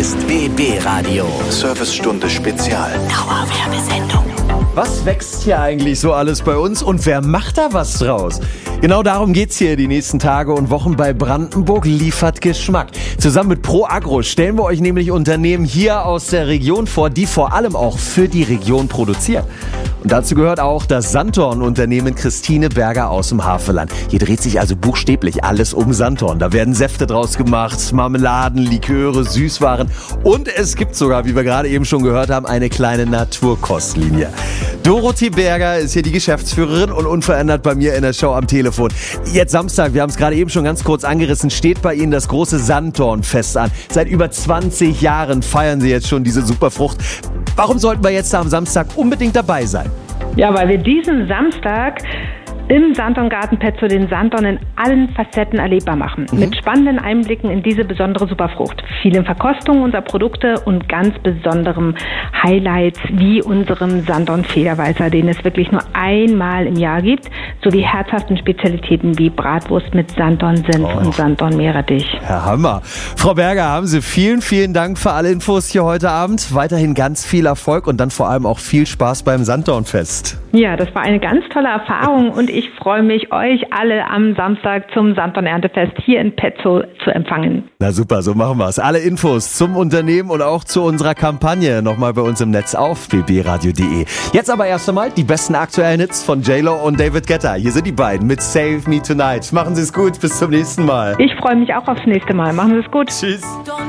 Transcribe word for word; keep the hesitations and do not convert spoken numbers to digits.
ist B B Radio. Servicestunde Spezial. Dauerwerbesendung. Was wächst hier eigentlich so alles bei uns und wer macht da was draus? Genau darum geht's hier die nächsten Tage und Wochen bei Brandenburg liefert Geschmack. Zusammen mit Pro Agro stellen wir euch nämlich Unternehmen hier aus der Region vor, die vor allem auch für die Region produzieren. Und dazu gehört auch das Sanddorn-Unternehmen Christine Berger aus dem Havelland. Hier dreht sich also buchstäblich alles um Sanddorn. Da werden Säfte draus gemacht, Marmeladen, Liköre, Süßwaren und es gibt sogar, wie wir gerade eben schon gehört haben, eine kleine Naturkostlinie. Dorothee Berger ist hier die Geschäftsführerin und unverändert bei mir in der Show am Telefon. Jetzt Samstag, wir haben es gerade eben schon ganz kurz angerissen, steht bei Ihnen das große Sanddornfest an. Seit über zwanzig Jahren feiern Sie jetzt schon diese Superfrucht. Warum sollten wir jetzt am Samstag unbedingt dabei sein? Ja, weil wir diesen Samstag im Sanddorngarten Petzow den Sanddorn in allen Facetten erlebbar machen. Mhm. Mit spannenden Einblicken in diese besondere Superfrucht. Vielen Verkostungen unserer Produkte und ganz besonderem Highlights wie unserem Sanddorn-Federweißer, den es wirklich nur einmal im Jahr gibt, sowie herzhaften Spezialitäten wie Bratwurst mit Sanddorn-Senf oh. und Sanddorn-Meerrettich. Herr Hammer. Frau Berger, haben Sie vielen, vielen Dank für alle Infos hier heute Abend. Weiterhin ganz viel Erfolg und dann vor allem auch viel Spaß beim Sanddornfest. Ja, das war eine ganz tolle Erfahrung und ich freue mich, euch alle am Samstag zum Sanddorn-Erntefest hier in Petzow zu empfangen. Na super, so machen wir es. Alle Infos zum Unternehmen und auch zu unserer Kampagne nochmal bei uns im Netz auf b b radio punkt d e. Jetzt aber erst einmal die besten aktuellen Hits von J-Lo und David Guetta. Hier sind die beiden mit Save Me Tonight. Machen Sie es gut, bis zum nächsten Mal. Ich freue mich auch aufs nächste Mal. Machen Sie es gut. Tschüss.